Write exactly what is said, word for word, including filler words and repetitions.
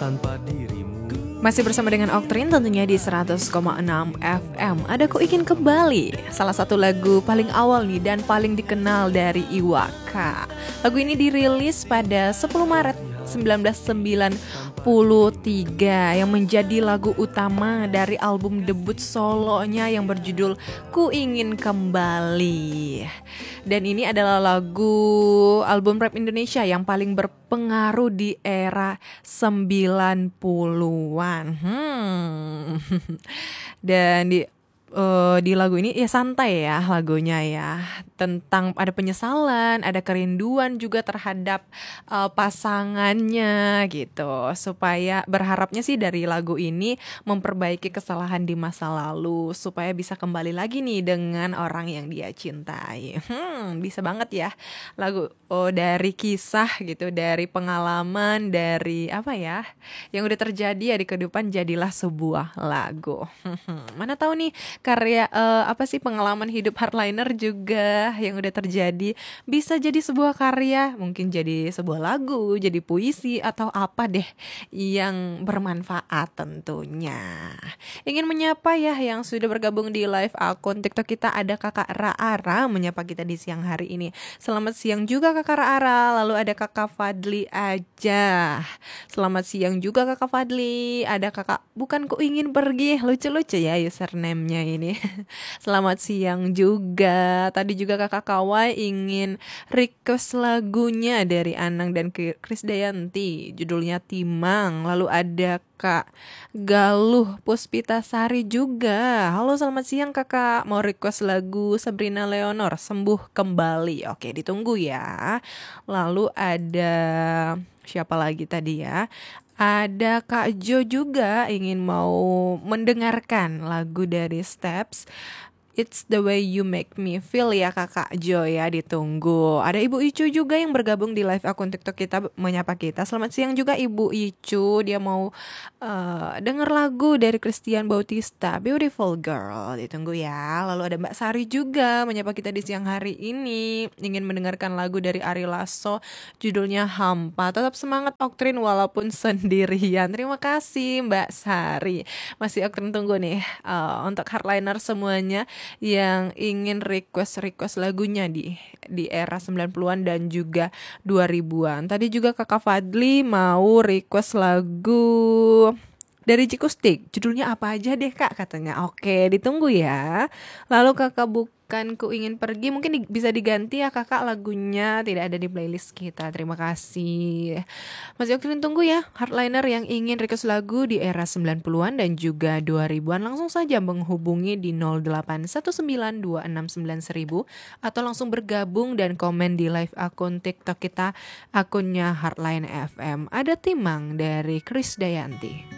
tanpa dirimu. Masih bersama dengan Oktrin tentunya di seratus koma enam F M. Ada Ku Ingin Kembali, salah satu lagu paling awal nih dan paling dikenal dari Iwaka. Lagu ini dirilis pada sepuluh Maret seribu sembilan ratus sembilan puluh tiga yang menjadi lagu utama dari album debut solonya yang berjudul Ku Ingin Kembali. Dan ini adalah lagu album rap Indonesia yang paling berpengaruh di era sembilan puluhan. Hmm. Dan di Uh, di lagu ini ya santai ya lagunya ya, tentang ada penyesalan, ada kerinduan juga terhadap uh, pasangannya gitu, supaya berharapnya sih dari lagu ini memperbaiki kesalahan di masa lalu supaya bisa kembali lagi nih dengan orang yang dia cintai. Hmm, bisa banget ya lagu oh, dari kisah gitu, dari pengalaman, dari apa ya yang udah terjadi ya di kehidupan jadilah sebuah lagu. Mana tahu nih karya uh, apa sih pengalaman hidup Hardliner juga yang udah terjadi bisa jadi sebuah karya, mungkin jadi sebuah lagu, jadi puisi atau apa deh yang bermanfaat tentunya. Ingin menyapa ya yang sudah bergabung di live akun TikTok kita, ada Kakak Raara menyapa kita di siang hari ini. Selamat siang juga Kakak Raara. Lalu ada Kakak Fadli aja. Selamat siang juga Kakak Fadli. Ada Kakak Bukan Ku Ingin Pergi, lucu-lucu ya username-nya ini. Selamat siang juga. Tadi juga Kakak Kawai ingin request lagunya dari Anang dan Krisdayanti, judulnya Timang. Lalu ada Kak Galuh Puspitasari juga. Halo selamat siang Kakak, mau request lagu Sabrina Leonor, Sembuh Kembali. Oke, ditunggu ya. Lalu ada siapa lagi tadi ya? Ada Kak Jo juga ingin mau mendengarkan lagu dari Steps, It's the Way You Make Me Feel ya Kakak Jo ya, ditunggu. Ada Ibu Icu juga yang bergabung di live akun TikTok kita menyapa kita. Selamat siang juga Ibu Icu, dia mau uh, denger lagu dari Christian Bautista, Beautiful Girl, ditunggu ya. Lalu ada Mbak Sari juga menyapa kita di siang hari ini, ingin mendengarkan lagu dari Ari Lasso, judulnya Hampa. Tetap semangat Oktrin walaupun sendirian. Terima kasih Mbak Sari. Masih Oktrin tunggu nih uh, untuk Hardliner semuanya yang ingin request-request lagunya di di era sembilan puluhan dan juga dua ribuan. Tadi juga Kakak Fadli mau request lagu dari Cikustik, judulnya apa aja deh Kak katanya. Oke, ditunggu ya. Lalu Kakak Bukan Ku Ingin Pergi mungkin di, bisa diganti ya Kakak, lagunya tidak ada di playlist kita. Terima kasih. Masih Oktrin tunggu ya Hardliner yang ingin request lagu di era sembilan puluhan dan juga dua ribuan. Langsung saja menghubungi di nol delapan satu sembilan dua enam sembilan seribu atau langsung bergabung dan komen di live akun TikTok kita, akunnya Hardline F M. Ada Timang dari Krisdayanti.